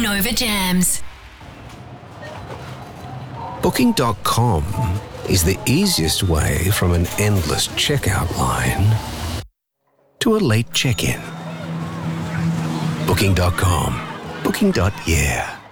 Nova Jams. Booking.com is the easiest way from an endless checkout line to a late check-in. Booking.com. Booking.yeah.